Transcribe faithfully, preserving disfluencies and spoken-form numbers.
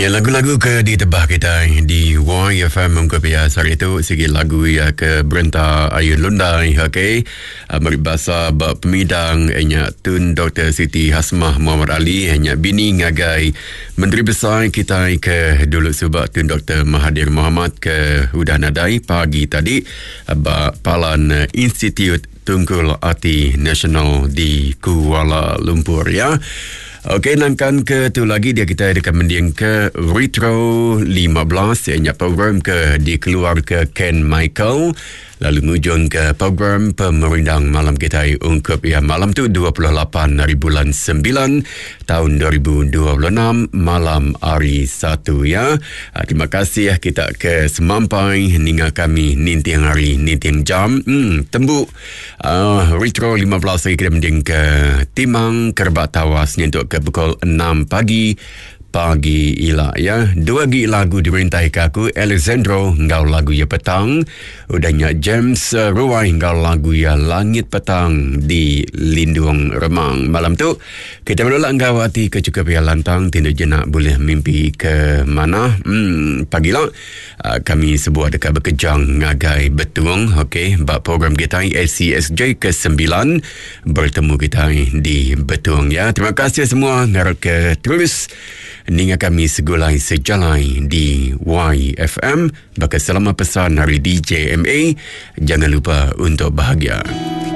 Ya, lagu-lagu ke ditebah kita di Y F M mengko biasa hari itu segi lagu ya ke berenta ayu lundai okey amri bahasa bab pemidang enya tun Doktor Siti Hasmah Muhammad Ali enya bini ngagai Menteri Besar kita ke dulu sebab tun Doktor Mahathir Mohamad ke udah nadai pagi tadi bab Palan Institute Tunggul Ati Nasional di Kuala Lumpur ya. Okey, nangkan ke tu lagi dia kita dekat mending ke Retro lima belas ianya program ke dikeluar ke Ken Michael lalu ngujung ke program pemerindang malam kita ungkup ya malam tu dua puluh lapan hari bulan sembilan tahun dua ribu dua puluh enam malam hari satu ya. Terima kasih ya kita ke semampai hingga kami nintiang hari nintiang jam hmm, tembuk uh, Retro lima belas lagi kita mending ke Timang Kerbat Tawas untuk ke pukul enam pagi pagi ila ya. Dua gi lagu dirintai kaku Alexandro ngau lagu ya petang udahnya James uh, Ruai ngau lagu ya langit petang di Lindung Remang. Malam tu kita menolak ngau hati ke cukup ya lantang tindak jenak boleh mimpi ke mana hmm, pagi lah uh, kami sebuah dekat berkejang ngagai betung okey bab program kita S C S J ke sembilan bertemu kita di betung ya. Terima kasih semua ngarut ke terus Ninga kami segulai sejalai di Y F M. Baka selama pesan hari D J M A. Jangan lupa untuk bahagia.